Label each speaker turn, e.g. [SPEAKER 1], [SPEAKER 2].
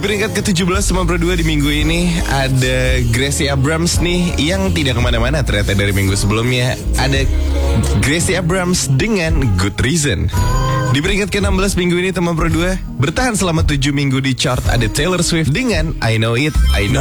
[SPEAKER 1] peringkat ke-17 sama Pro 2 di minggu ini ada Gracie Abrams nih yang tidak kemana-mana ternyata dari minggu sebelumnya. Ada Gracie Abrams dengan Good Reason. Di peringkat ke-16 minggu ini teman Pro 2 bertahan selama 7 minggu di chart ada Taylor Swift dengan I Know It, I Know